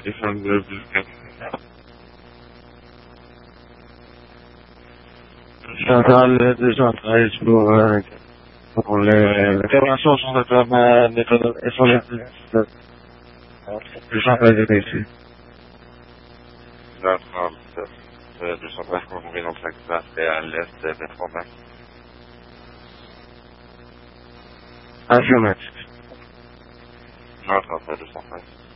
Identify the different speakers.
Speaker 1: Stéphane de Busquets. Je suis en train de travailler pour l'intervention sur notre méthode et sur les je suis en train d'aider ici. D'accord, le chantage conduit dans sa classe et à l'est des Métropole. Informatique. Notre appel de chantage.